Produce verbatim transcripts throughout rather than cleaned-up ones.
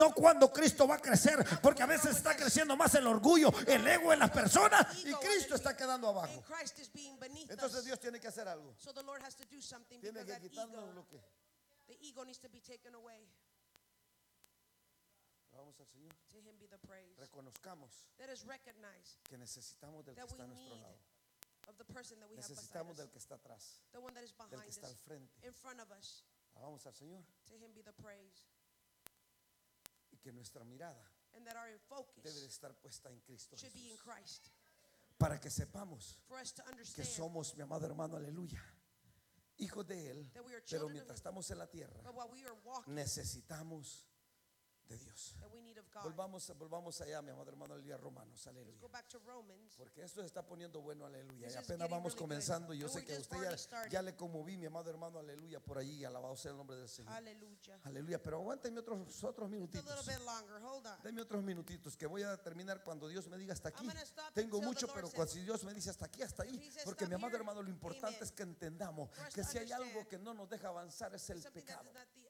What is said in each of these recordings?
no cuando Cristo va a crecer, porque a veces está creciendo más el orgullo, el ego en las personas y Cristo está quedando abajo. Entonces Dios tiene que hacer algo. Tiene que quitarnos lo que. Vamos al Señor. Reconozcamos que necesitamos del que está a nuestro lado. Necesitamos del que está atrás, del que está al frente. Vamos al Señor. Y que nuestra mirada debe de estar puesta en Cristo Jesús, para que sepamos que somos, mi amado hermano, aleluya, hijos de Él. Pero mientras estamos en la tierra, necesitamos de Dios. Volvamos, volvamos allá, mi amado hermano, al día Romanos, aleluya. Porque esto se está poniendo bueno, aleluya. Y apenas vamos comenzando. Yo sé que a usted ya, ya le conmoví, mi amado hermano, aleluya, por allí. Alabado sea el nombre del Señor. Aleluya. Pero aguántenme otros, otros minutitos. Denme otros minutitos que voy a terminar cuando Dios me diga hasta aquí. Tengo mucho, pero cuando si Dios me dice hasta aquí, hasta ahí. Porque mi amado hermano, lo importante es que entendamos que si hay algo que no nos deja avanzar es el pecado.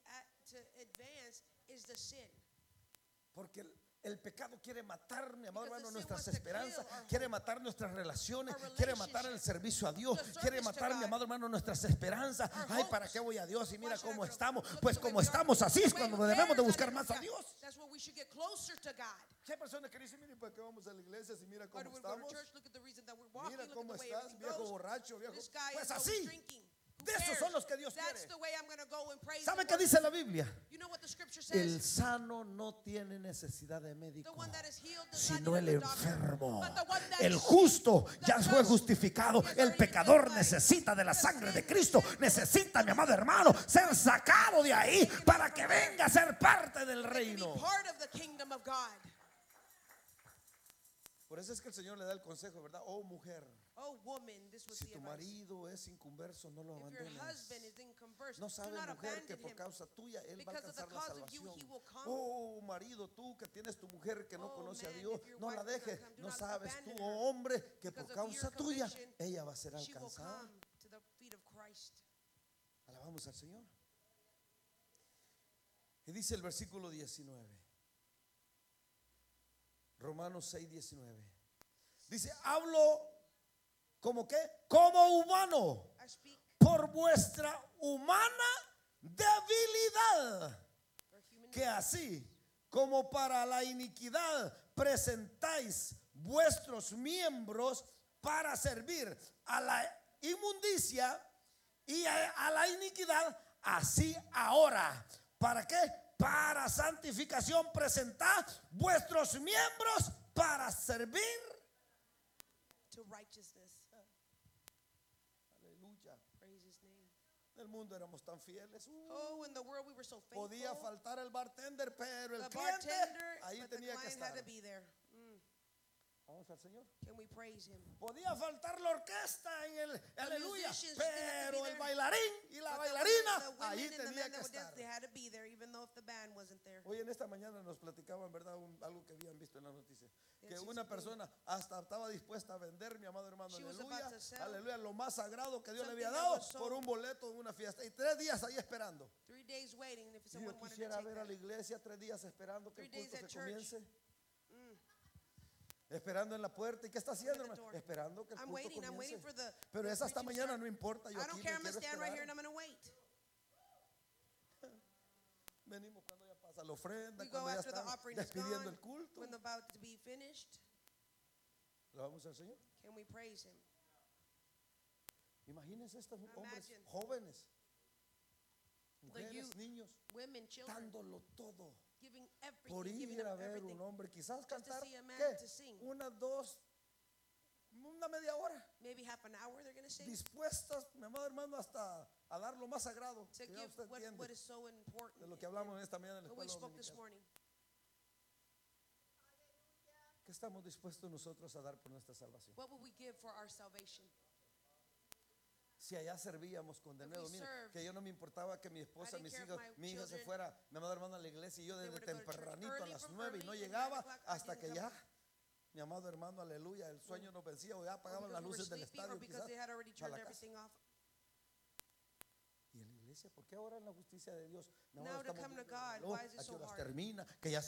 Porque el, el pecado quiere matar, mi amado hermano, nuestras esperanzas, quiere matar nuestras relaciones, quiere matar el servicio a Dios, quiere matar, mi amado hermano, nuestras esperanzas. Ay, ¿para qué voy a Dios? Y mira cómo estamos. Pues como estamos así es cuando debemos de buscar más a Dios. Hay personas que dicen, mire, ¿para qué vamos a la iglesia si mira cómo estamos? Mira cómo estás, viejo borracho, viejo. Pues así. De esos son los que Dios quiere. ¿Sabe qué dice la Biblia? El sano no tiene necesidad de médico, sino el enfermo. El justo ya fue justificado. El pecador necesita de la sangre de Cristo. Necesita, mi amado hermano, ser sacado de ahí para que venga a ser parte del reino. Por eso es que el Señor le da el consejo, ¿verdad? Oh mujer, oh, woman, this was si the tu advice. marido es inconverso, no lo If your abandones. husband is inconverse, No do sabe, not mujer, que abandon por him. causa tuya él va a Because of the alcanzar la cause of you, salvación. he will come. Oh marido, tú que tienes tu mujer que no Oh, conoce man, a Dios, if your no wife la does not dejes. come, do No not sabes abandon tú, her. oh hombre, que por Because of causa your tuya conviction, ella va a ser she will alcanzada. come to the feet of Christ. Alabamos al Señor. Y dice el versículo diecinueve, Romanos seis, diecinueve. Dice, hablo como que, como humano, I speak por vuestra humana debilidad, for human que así como para la iniquidad presentáis vuestros miembros para servir a la inmundicia y a, a la iniquidad, así ahora, ¿para qué? Para santificación presentad vuestros miembros para servir to righteousness. Aleluya. Praise his name. En el mundo éramos tan fieles. Uh, Oh, in the world we were so faithful. podía faltar el bartender, pero el The cliente bartender, ahí but the tenía que client estar. had to be there. Mm. Vamos al Señor. Can we praise him? Podía faltar la orquesta en el aleluya, musicians didn't have to be pero el there. bailarín y la But the bailarina women- the women ahí and the tenía men que that would dance, estar. they had to be there, even though if the band wasn't there. Hoy en esta mañana nos platicaban, ¿verdad? Un- algo que habían visto en la noticia. Que Yes, una yes, persona hasta estaba dispuesta a vender, mi amado hermano, She was aleluya, about to sell aleluya, lo más sagrado que Dios le había something that dado was so- por un boleto de una fiesta. Y tres días ahí esperando. Three days waiting if Y someone yo wanted to quisiera take ver a that. la iglesia tres días esperando que el Three days culto at se church. comience. Mm. Esperando en la puerta. ¿Y qué está haciendo, At the hermano? door. Esperando que el I'm culto waiting, I'm waiting comience. for the Pero the es hasta preaching to mañana, start. no importa. Yo I aquí don't me care, I'm gonna quiero stand right here esperar. and I'm gonna wait. Venimos cuando ya pasa la ofrenda, We go cuando ya after the están offering is despidiendo gone, el culto. when about to be finished. ¿Lo vamos al Señor? Can we praise him? Imagínense estos hombres Imagine. jóvenes, The mujeres, youth, niños, women, children, dándolo todo giving everything, por giving ir a up ver everything. un hombre, quizás Just to cantar, see a man ¿qué? to sing. Unas dos, una media hora, Maybe half an hour they're gonna sing. dispuestas, mi amado hermano, hasta a dar lo más sagrado, To que ya give usted what, entiende, what is so important. de lo que hablamos en esta mañana en la What we escuela spoke this dominical. morning. ¿Qué estamos dispuestos nosotros a dar por nuestra salvación? What would we give for our salvation? Si allá servíamos con denuedo, we mire, served, que yo no me importaba que mi esposa, I didn't mis care if hijos, my mi hija se children- fuera, mi amado hermano, a la iglesia y yo They desde were to go to church tempranito a early las from nueve y early no and llegaba nine o'clock, I hasta didn't que come. ya, mi amado hermano, aleluya, el sueño nos vencía o ya Or apagaban because las we were luces del sleepy, or estadio because quizás they had already a turned la casa. everything off. Y en la iglesia, ¿por qué ahora en la justicia de Dios? No, Now to estamos come to viendo, God, oh, why is it ¿a qué so horas hard? termina? Que ya